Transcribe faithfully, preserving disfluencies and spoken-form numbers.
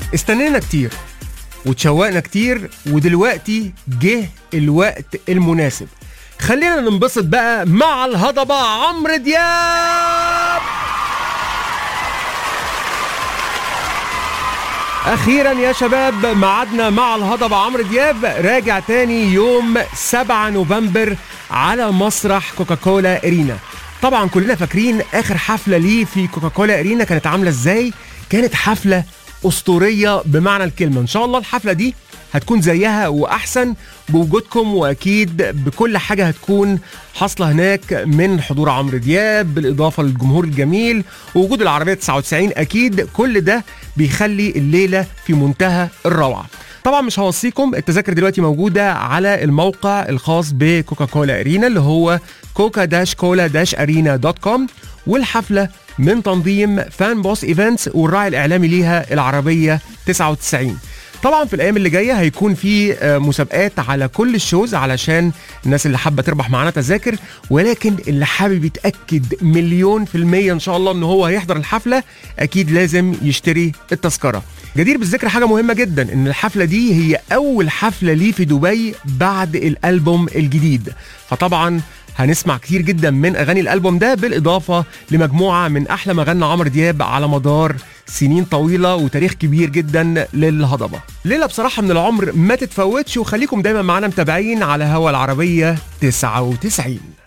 استنينا كتير وتشوقنا كتير، ودلوقتي جه الوقت المناسب. خلينا ننبسط بقى مع الهضبة عمرو دياب. اخيرا يا شباب ميعادنا مع الهضبة عمرو دياب راجع تاني يوم سبعة نوفمبر على مسرح كوكاكولا ارينا. طبعا كلنا فاكرين اخر حفلة ليه في كوكاكولا ارينا كانت عاملة ازاي. كانت حفلة اسطورية بمعنى الكلمة. ان شاء الله الحفلة دي هتكون زيها واحسن بوجودكم، واكيد بكل حاجه هتكون حاصله هناك من حضور عمرو دياب بالاضافه للجمهور الجميل ووجود العربيه تسعة وتسعين. اكيد كل ده بيخلي الليله في منتهى الروعه. طبعا مش هوصيكم، التذاكر دلوقتي موجوده على الموقع الخاص بكوكاكولا ارينا اللي هو كوكا داش كولا داش ارينا دوت كوم، والحفله من تنظيم فان بوس ايفنتس والراعي الاعلامي ليها العربيه تسعة وتسعين. طبعا في الايام اللي جايه هيكون في مسابقات على كل الشوز علشان الناس اللي حابه تربح معانا تذاكر، ولكن اللي حابب يتاكد مليون في الميه ان شاء الله ان هو هيحضر الحفله اكيد لازم يشتري التذكره. جدير بالذكر حاجه مهمه جدا، ان الحفله دي هي اول حفله ليه في دبي بعد الالبوم الجديد، فطبعا هنسمع كتير جدا من اغاني الالبوم ده بالاضافه لمجموعه من احلى ما غنى عمرو دياب على مدار سنين طويله وتاريخ كبير جدا للهضبه. ليله بصراحه من العمر ما تتفوتش، وخليكم دايما معانا متابعين على هوا العربيه تسعة وتسعين.